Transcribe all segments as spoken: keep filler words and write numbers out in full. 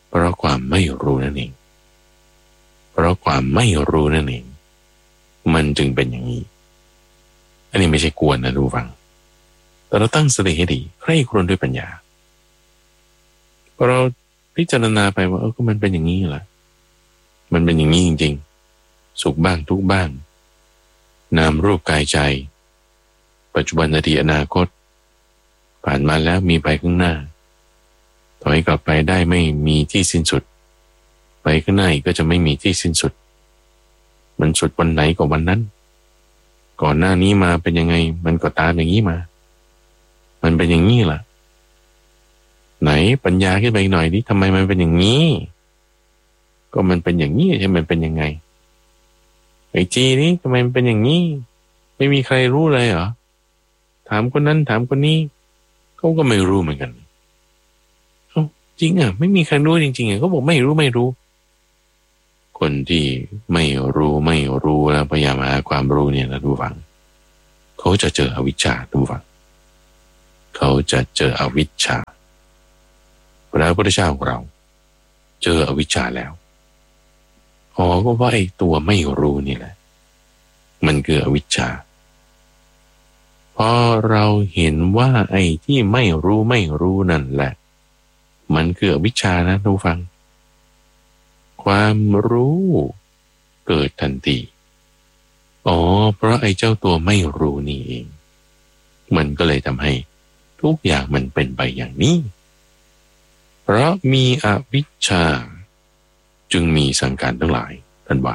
เพราะความไม่รู้นั่นเองเพราะความไม่รู้นั่นเองมันจึงเป็นอย่างนี้อันนี้ไม่ใช่กวนนะดูฟังแต่เราตั้งสติให้ดีใคร่ครวญด้วยปัญญาพอเราพิจารณาไปว่าเออก็มันเป็นอย่างนี้แหละมันเป็นอย่างนี้จริงๆสุขบ้างทุกข์บ้างนามรูปกายใจปัจจุบันอดีตอนาคตผ่านมาแล้วมีไปข้างหน้าถอยกลับไปได้ไม่มีที่สิ้นสุดไปข้างหน้าอีกก็จะไม่มีที่สิ้นสุดมันสุดวันไหนก็วันนั้นก่อนหน้านี้มาเป็นยังไงมันก็ตามอย่างนี้มามันเป็นอย่างนี้ล่ะไหนปัญญาขึ้นไปอีกหน่อยดิทำไมมันเป็นอย่างนี้ก็มันเป็นอย่างนี้ใช่ไหมมันเป็นยังไงไอ้จีนี่ทำไมมันเป็นอย่างนี้ไม่มีใครรู้เลยเหรอถามคนนั้นถามคนนี้เขาก็ไม่รู้เหมือนกันเอ้าจริงอ่ะไม่มีใครรู้จริงๆอ่ะเขาบอกไม่รู้ไม่รู้คนที่ไม่รู้ไม่รู้แล้วพยายามหาความรู้เนี่ยนะดูฟังเขาจะเจออวิชชาดูฟังเขาจะเจออวิชชาพระพุทธเจ้าของเราเจออวิชชาแล้วอ๋อก็ว่าไอ้ตัวไม่รู้นี่แหละมันคืออวิชชาพอเราเห็นว่าไอ้ที่ไม่รู้ไม่รู้นั่นแหละมันคืออวิชชานะทุกฟังความรู้เกิดทันทีอ๋อเพราะไอ้เจ้าตัวไม่รู้นี่เองมันก็เลยทำให้ทุกอย่างมันเป็นไปอย่างนี้เพราะมีอวิชชาจึงมีสังขารทั้งหลายท่านว่า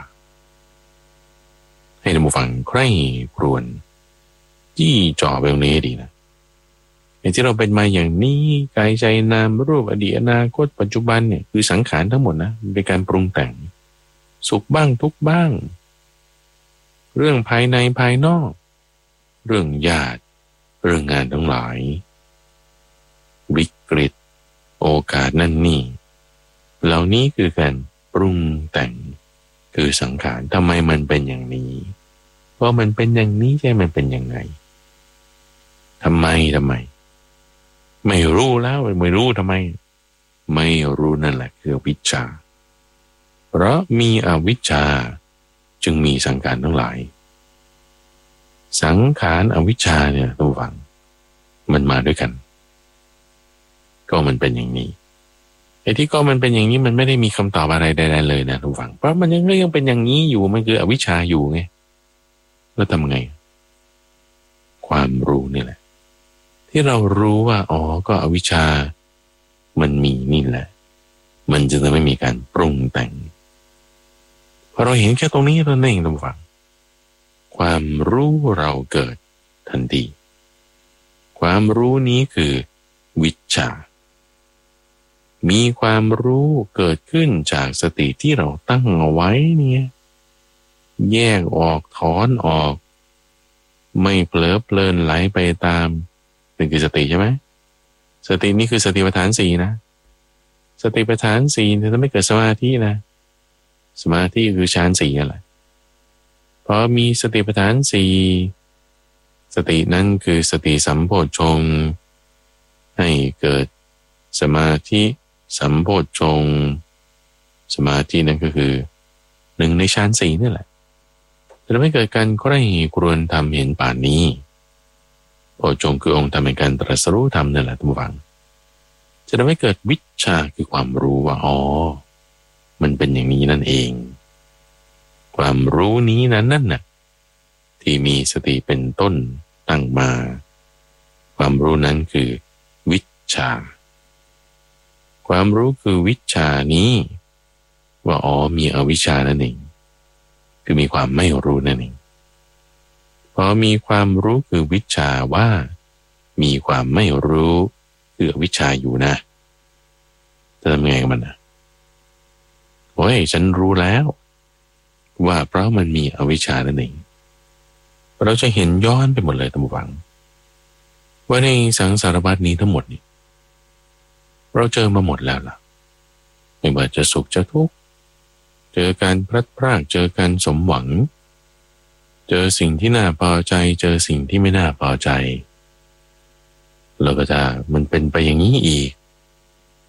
ให้ท่านผู้ฟังใคร่ครวญจี้จ่อไปตรงนี้ให้ดีนะอย่างที่เราเป็นมาอย่างนี้กายใจนามรูปอดีตอนาคตปัจจุบันเนี่ยคือสังขารทั้งหมดนะเป็นการปรุงแต่งสุขบ้างทุกข์บ้างเรื่องภายในภายนอกเรื่องญาติเรื่องงานทั้งหลายวิกฤตโอกาสนั่นนี่เหล่านี้คือการปรุงแต่งคือสังขารทำไมมันเป็นอย่างนี้เพราะมันเป็นอย่างนี้ใช่มันเป็นยังไงทำไมทำไมไม่รู้แล้วไม่รู้ทำไมไม่รู้นั่นแหละคืออวิชชาเพราะมีอวิชชาจึงมีสังขารทั้งหลายสังขารอวิชชาเนี่ยระวังมันมาด้วยกันก็มันเป็นอย่างนี้ไอ้ที่ก็มันเป็นอย่างนี้มันไม่ได้มีคำตอบอะไรใดๆเลยนะทุกฝั่งเพราะมันยังยังเป็นอย่างนี้อยู่มันคืออวิชชาอยู่ไงแล้วทำไงความรู้นี่แหละที่เรารู้ว่าอ๋อก็อวิชชามันมีนี่แหละมันจึงจะไม่มีการปรุงแต่งพอเราเห็นแค่ตรงนี้เราเองทุกฝั่งความรู้เราเกิดทันทีความรู้นี้คือวิชชามีความรู้เกิดขึ้นจากสติที่เราตั้งเอาไว้เนี่ยแยกออกถอนออกไม่เผลอเพลินไหลไปตามนี่คือสติใช่ไหมสตินี่คือสติปัฏฐานสี่นะสติปัฏฐานสี่จะทำให้เกิดสมาธินะสมาธิคือฌานสี่อะไรพอมีสติปัฏฐานสี่สตินั้นคือสติสัมโพชฌงค์ให้เกิดสมาธิสัมโพชฌงค์สมาธินั้นก็คือหนึ่งในฌานสี่นี่แหละจะทำให้เกิดการใคร่ครวญธรรมเห็นป่านนี้โพชฌงค์คือองค์ธรรมแห่งการตรัสรู้ธรรมนั่นแหละทุกฝังจะทำให้เกิดวิชชาคือความรู้ว่าอ๋อมันเป็นอย่างนี้นั่นเองความรู้นี้นั้นนั่นน่ะที่มีสติเป็นต้นตั้งมาความรู้นั้นคือวิชชาความรู้คือวิชานี้ว่าอ๋อมีอวิชชานั่นเองคือมีความไม่รู้นั่นเองพอมีความรู้คือวิชาว่ามีความไม่รู้คืออวิชชาอยู่นะจะทำไงกับมันนะโอ้ยฉันรู้แล้วว่าเพราะมันมีอวิชชานั่นเองเราจะเห็นย้อนไปหมดเลยท่านผู้ฟังว่าในสังสารวัฏนี้ทั้งหมดนี่เราเจอมาหมดแล้วล่ะไม่ว่าจะสุขจะทุกข์เจอการพลัดพรากเจอการสมหวังเจอสิ่งที่น่าพอใจเจอสิ่งที่ไม่น่าพอใจเราก็จะมันเป็นไปอย่างนี้อีก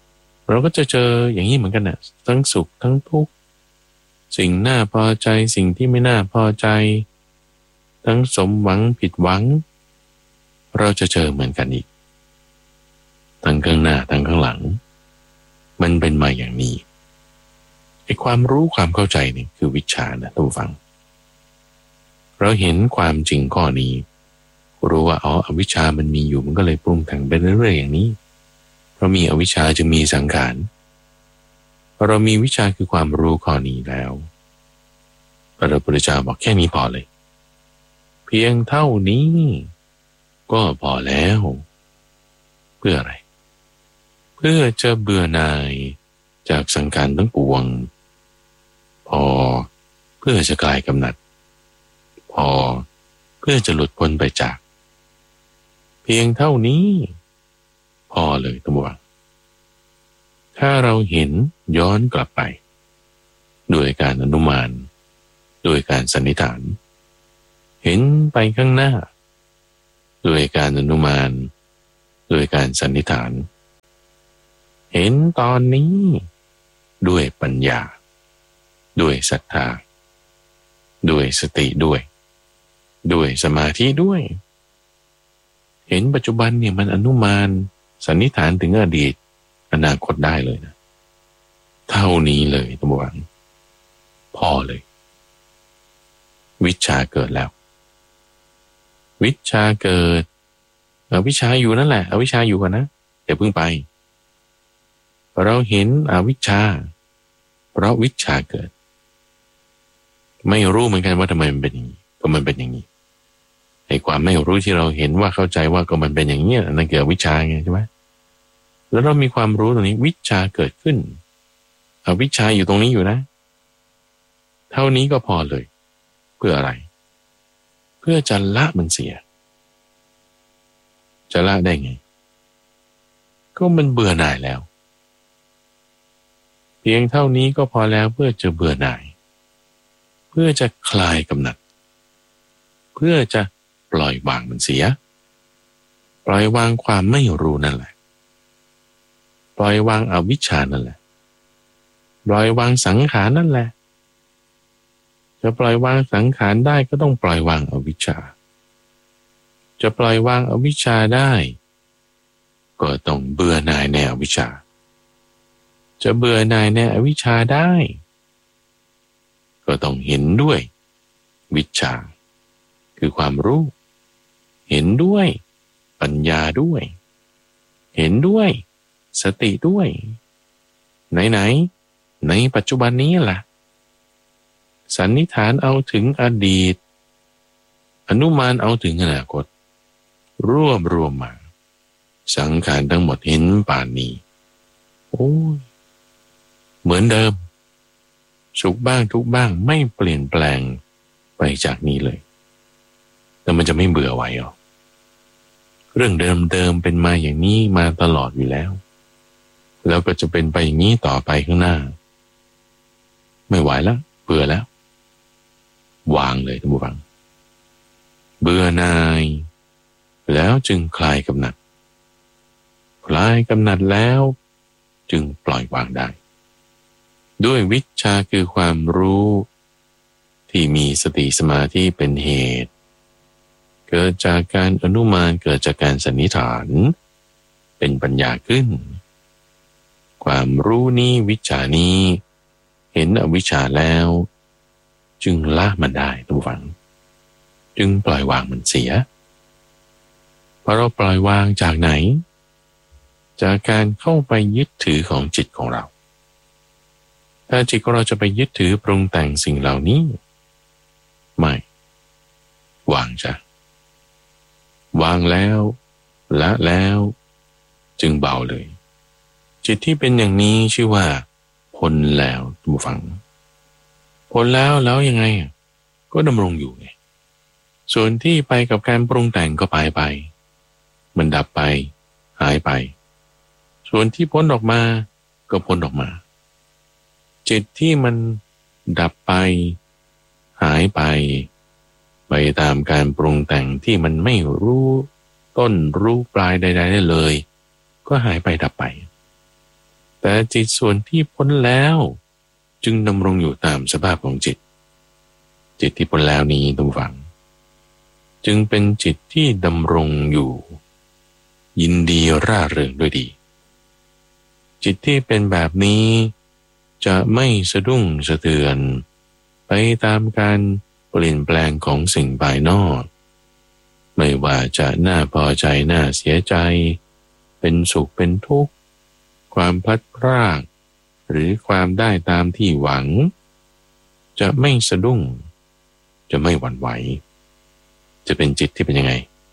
เราก็จะเจออย่างนี้เหมือนกันนะทั้งสุขทั้งทุกข์สิ่งน่าพอใจสิ่งที่ไม่น่าพอใจทั้งสมหวังผิดหวังเราจะเจอเหมือนกันอีกทั้งข้างหน้าทั้งข้างหลังมันเป็นมาอย่างนี้ไอ้ความรู้ความเข้าใจนี่คือวิชานะท่านผู้ฟังเราเห็นความจริงข้อนี้รู้ว่าอ๋ออวิชชามันมีอยู่มันก็เลยปรุงแต่งไปเรื่อยๆอย่างนี้เพราะมีอวิชชาจึงมีสังขารเรามีวิชาคือความรู้ข้อนี้แล้วพระพุทธเจ้าบอกแค่นี้พอเลยเพียงเท่านี้ก็พอแล้วเพื่ออะไรเพื่อจะเบื่อหน่ายจากสังขารทั้งปวงพอเพื่อจะคลายกำหนัดพอเพื่อจะหลุดพ้นไปจากเพียงเท่านี้พอเลยท่านผู้ฟังถ้าเราเห็นย้อนกลับไปโดยการอนุมานโดยการสันนิษฐานเห็นไปข้างหน้าโดยการอนุมานโดยการสันนิษฐานเห็นตอนนี้ด้วยปัญญาด้วยศรัทธาด้วยสติด้วยด้วยสมาธิด้วยเห็นปัจจุบันเนี่ยมันอนุมานสันนิษฐานถึงอดีตอนาคตได้เลยนะเท่านี้เลยท่านผู้ฟังพอเลยวิชชาเกิดแล้ววิชชาเกิดอวิชชาอยู่นั่นแหละอวิชชาอยู่ก่อนนะอย่าเพิ่งไปเราเห็นอวิชชาเพราะวิชชาเกิดไม่รู้เหมือนกันว่าทำไมมันเป็นอย่างนี้ก็มันเป็นอย่างนี้ไอ้ความไม่รู้ที่เราเห็นว่าเข้าใจว่าก็มันเป็นอย่างนี้นั่นเกิดวิชชาไงใช่ไหมแล้วเรามีความรู้ตรงนี้วิชชาเกิดขึ้นอวิชชาอยู่ตรงนี้อยู่นะเท่านี้ก็พอเลยเพื่ออะไรเพื่อจะละมันเสียจะละได้ไงก็มันเบื่อหน่ายแล้วเพียงเท่านี้ก็พอแล้วเพื่อจะเบื่อหน่ายเพื่อจะคลายกำหนัดเพื่อจะปล่อยวางมันเสียปล่อยวางความไม่รู้นั่นแหละปล่อยวางอวิชชานั่นแหละปล่อยวางสังขารนั่นแหละจะปล่อยวางสังขารได้ก็ต้องปล่อยวางอวิชชาจะปล่อยวางอวิชชาได้ก็ต้องเบื่อหน่ายในอวิชชาจะเบื่อหน่ายในอวิชชาได้ก็ต้องเห็นด้วยวิชชาคือความรู้เห็นด้วยปัญญาด้วยเห็นด้วยสติด้วยไหนๆในปัจจุบันนี้ล่ะสันนิษฐานเอาถึงอดีตอนุมานเอาถึงอนาคตรวบรวมมาสังขารทั้งหมดเห็นป่านนี้โอ้ยเหมือนเดิมสุขบ้างทุกบ้างไม่เปลี่ยนแปลงไปจากนี้เลยแต่มันจะไม่เบื่อไหวหรอเรื่องเดิมๆเป็นมาอย่างนี้มาตลอดอยู่แล้วแล้วก็จะเป็นไปอย่างนี้ต่อไปข้างหน้าไม่ไหวแล้วเบื่อแล้ววางเลยท่านผู้ฟังเบื่อหน่ายแล้วจึงคลายกำหนัดคลายกำหนัดแล้วจึงปล่อยวางได้ด้วยวิชชาคือความรู้ที่มีสติสมาธิเป็นเหตุเกิดจากการอนุมานเกิดจากการสันนิษฐานเป็นปัญญาขึ้นความรู้นี้วิชานี้เห็นอวิชชาแล้วจึงละมันได้ท่านผู้ฟังจึงปล่อยวางมันเสียพอเราปล่อยวางจากไหนจากการเข้าไปยึดถือของจิตของเราถ้าจิตของเราจะไปยึดถือปรุงแต่งสิ่งเหล่านี้ไม่วางจ้ะวางแล้วละแล้วจึงเบาเลยจิตที่เป็นอย่างนี้ชื่อว่าพ้นแล้วท่านผู้ฟังพ้นแล้วแล้วยังไงก็ดำรงอยู่ไงส่วนที่ไปกับการปรุงแต่งก็ไปไปมันดับไปหายไปส่วนที่พ้นออกมาก็พ้นออกมาจิตที่มันดับไปหายไปไปตามการปรุงแต่งที่มันไม่รู้ต้นรู้ปลายใดๆได้เลยก็หายไปดับไปแต่แต่จิตส่วนที่พ้นแล้วจึงดำรงอยู่ตามสภาพของจิตจิตที่พ้นแล้วนี้ทุกฝังจึงเป็นจิตที่ดำรงอยู่ยินดีร่าเริงด้วยดีจิตที่เป็นแบบนี้จะไม่สะดุ้งสะเทือนไปตามการเปลี่ยนแปลงของสิ่งภายนอกไม่ว่าจะน่าพอใจน่าเสียใจเป็นสุขเป็นทุกข์ความพลัดพรากหรือความได้ตามที่หวังจะไม่สะดุ้งจะไม่หวั่นไหวจะเป็นจิตที่เป็นยังไง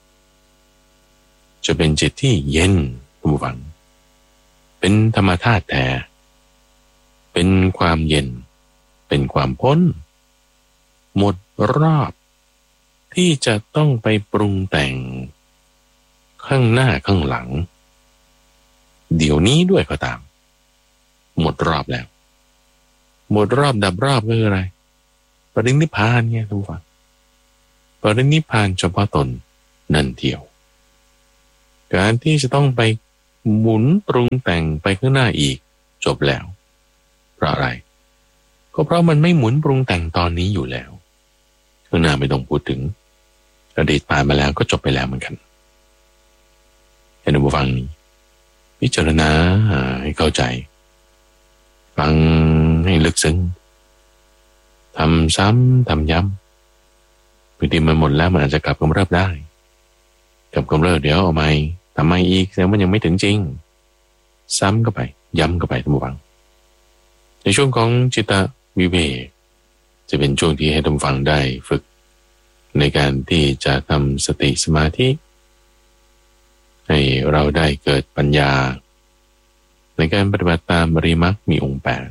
จะเป็นจิตที่เย็นผู้ฟังเป็นธรรมธาตุแท้เป็นความเย็นเป็นความพ้นหมดรอบที่จะต้องไปปรุงแต่งข้างหน้าข้างหลังเดี๋ยวนี้ด้วยก็ตามหมดรอบแล้วหมดรอบดับรอบก็คืออะไรปรินิพพานไงทุกฝังปรินิพพานเฉพาะตนนั่นเดียวการที่จะต้องไปหมุนปรุงแต่งไปข้างหน้าอีกจบแล้วเพราะอะไรก็เพราะมันไม่หมุนปรุงแต่งตอนนี้อยู่แล้วข้างหน้าไม่ต้องพูดถึงอดีตผ่านมาแล้วก็จบไปแล้วเหมือนกันให้ดูฟังนี้พิจารณาให้เข้าใจฟังให้ลึกซึ้งทำซ้ำทำย้ำบางทีมันหมดแล้วมันอาจจะกลับกำเริบได้กลับกำเริบเดี๋ยวเอาใหม่ทำไมอีกแสดงว่ายังไม่ถึงจริงซ้ำเข้าไปย้ำเข้าไปทุกฟังในช่วงของจิตวิเวกจะเป็นช่วงที่ให้ท่านฟังได้ฝึกในการที่จะทำสติสมาธิให้เราได้เกิดปัญญาในการปฏิบัติตามอริยมรรคมีองค์แปด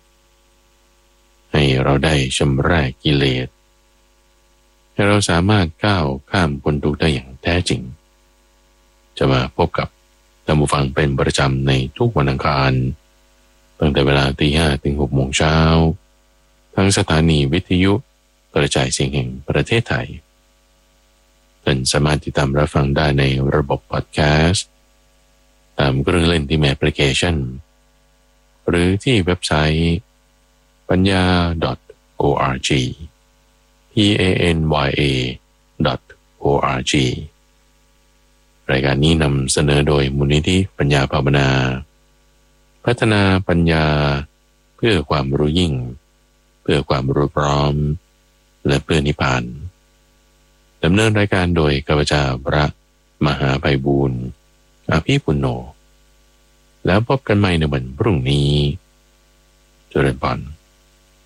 ให้เราได้ชำระกิเลสให้เราสามารถก้าวข้ามพ้นทุกข์ได้อย่างแท้จริงจะมาพบกับท่านผู้ฟังเป็นประจำในทุกวันอังคารตั้งแต่เวลาตีห้าถึงหกโมงเช้าทั้งสถานีวิทยุกระจายเสียงแห่งประเทศไทยท่านสามารถติดตามรับฟังได้ในระบบพอดแคสต์ตามเครื่องเล่นที่มีแอปพลิเคชันหรือที่เว็บไซต์ปัญญา .org p a n y a .org รายการนี้นำเสนอโดยมูลนิธิปัญญาภาวนาพัฒนาปัญญาเพื่อความรู้ยิ่งเพื่อความรู้พร้อมและเพื่อนิพพานดำเนินรายการโดยข้าพเจ้าพระมหาไพบูลย์อภิปุณโญแล้วพบกันใหม่ในวันพรุ่งนี้เจริญพร